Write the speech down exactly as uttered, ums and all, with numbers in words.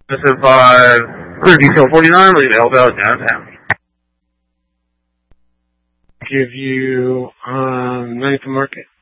seven five, clear detail forty-nine, leave Elbel downtown. Give you um, ninth Market.